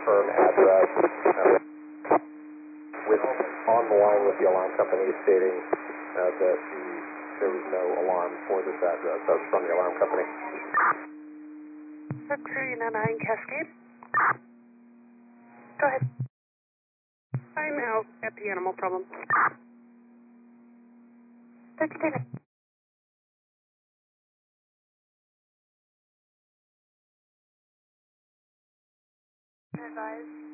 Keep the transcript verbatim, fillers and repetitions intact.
confirm address uh, with on the line with the alarm company stating uh, that the, there was no alarm for this address. That's from the alarm company. Crew nine Cascade. Go ahead. I'm out at the animal problem. Continue. Advise.